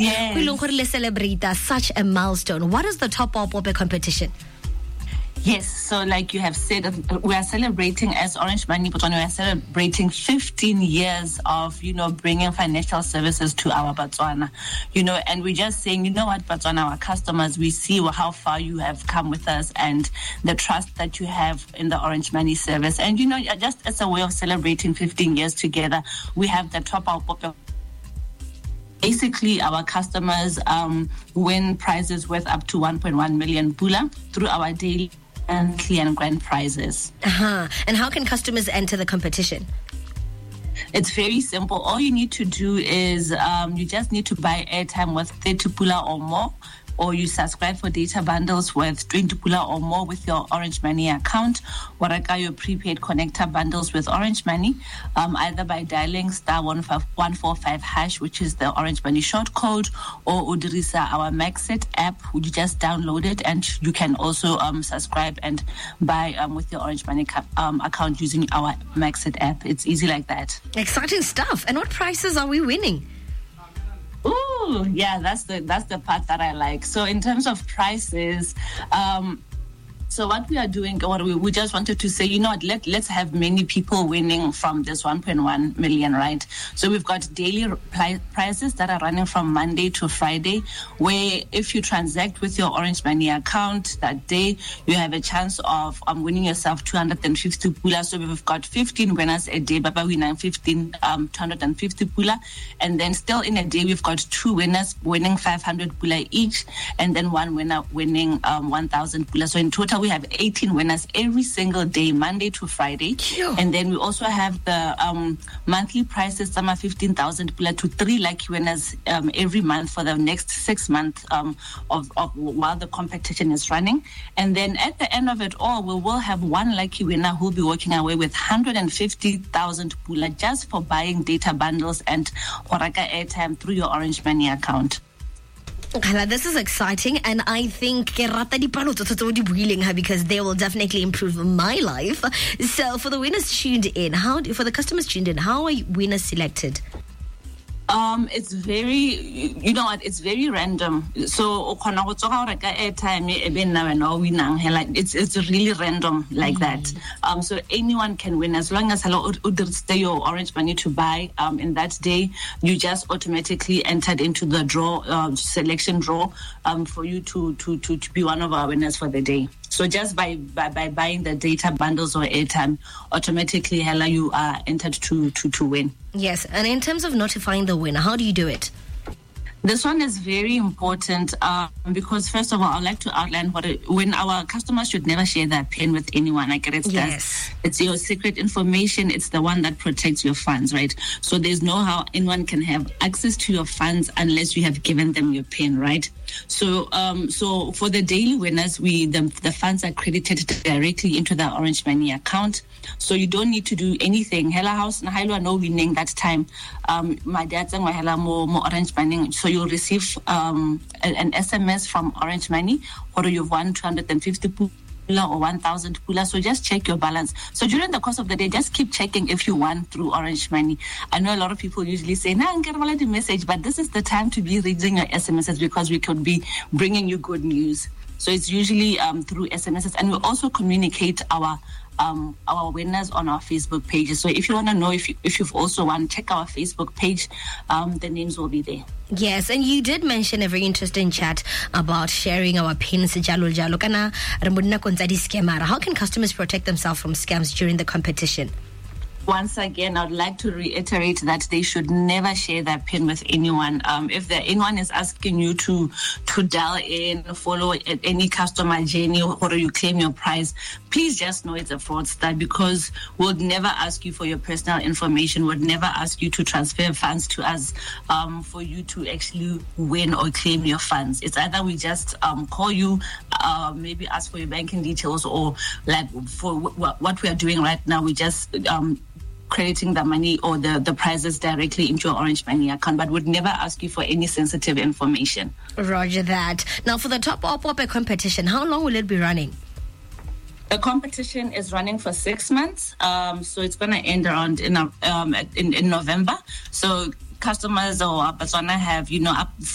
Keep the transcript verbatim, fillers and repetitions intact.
Yes. We le celebrate such a milestone. What is the Top Up Ope competition? Yes, so like you have said, we are celebrating as Orange Money Botswana, we are celebrating fifteen years of, you know, bringing financial services to our Botswana, you know, and we're just saying, you know what, Botswana, our customers, we see how far you have come with us and the trust that you have in the Orange Money service. And, you know, just as a way of celebrating fifteen years together, we have the Top Up. Basically, our customers um, win prizes worth up to one point one million pula through our daily monthly and grand prizes. Uh-huh. And how can customers enter the competition? It's very simple. All you need to do is um, you just need to buy airtime worth thirty pula or more, or you subscribe for data bundles worth twenty pula or more with your Orange Money account, or your prepaid connector bundles with Orange Money, um, either by dialing star one four five hash, which is the Orange Money short code, or Udirisa, our Maxit app, which you just download it, and you can also um, subscribe and buy um, with your Orange Money ca- um, account using our Maxit app. It's easy like that. Exciting stuff. And what prizes are we winning? Ooh, yeah, that's the that's the part that I like. So in terms of prices, um, so what we are doing, what we, we just wanted to say, you know what, let, let's have many people winning from this one point one million, right? So we've got daily pri- prizes that are running from Monday to Friday, where if you transact with your Orange Money account that day, you have a chance of um, winning yourself two hundred fifty pula. So we've got fifteen winners a day, Baba winning fifteen, um, two hundred fifty pula. And then still in a day, we've got two winners winning five hundred pula each, and then one winner winning um, one thousand pula. So in total, we have eighteen winners every single day, Monday to Friday. Phew. And then we also have the um, monthly prizes, some are fifteen thousand pula to three lucky winners um, every month for the next six months um, of, of while the competition is running. And then at the end of it all, we will have one lucky winner who will be walking away with one hundred fifty thousand pula just for buying data bundles and Horaka airtime through your Orange Money account. This is exciting, and I think because they will definitely improve my life. So for the winners tuned in, how for the customers tuned in, how are winners selected? Um, it's very, you know what, it's very random. So, it's it's really random like that. Um, so anyone can win as long as hello stay your Orange Money to buy. Um, in that day, you just automatically entered into the draw, uh, selection draw, um, for you to, to, to, to be one of our winners for the day. So just by, by, by buying the data bundles or airtime, automatically, Hella, you are entered to, to, to win. Yes, and in terms of notifying the winner, how do you do it? This one is very important uh, because, first of all, I'd like to outline what it, when our customers should never share their PIN with anyone. Like it's, yes. it's your secret information. It's the one that protects your funds, right? So there's no how anyone can have access to your funds unless you have given them your PIN, right? So, um, so for the daily winners, we the, the funds are credited directly into the Orange Money account. So you don't need to do anything. Hela house na hailo no winning that time. Um, my dad's and my hela more more Orange Money. So you'll receive um an, an S M S from Orange Money, or you've won two hundred fifty pula or one thousand pula. So just check your balance. So during the course of the day, just keep checking if you won through Orange Money. I know a lot of people usually say, "Nah, I'm getting a message," but this is the time to be reading your S M Ses because we could be bringing you good news. So it's usually um, through S M Ses, and we also communicate our um, our winners on our Facebook pages. So if you want to know if you, if you've also won, check our Facebook page. Um, the names will be there. Yes, and you did mention a very interesting chat about sharing our pins. How can customers protect themselves from scams during the competition? Once again, I'd like to reiterate that they should never share their PIN with anyone. Um, if there, anyone is asking you to to dial in, follow any customer journey, or you claim your prize, please just know it's a fraudster, because we'll never ask you for your personal information. We'll never ask you to transfer funds to us um, for you to actually win or claim your funds. It's either we just um, call you, uh, maybe ask for your banking details, or like for w- what we are doing right now, we just um, crediting the money or the, the prizes directly into your Orange Money account, but would never ask you for any sensitive information. Roger that. Now, for the Top Up Ope competition, how long will it be running? The competition is running for six months, um, so it's going to end around in, um, in in November. So customers or Botswana have, you know, up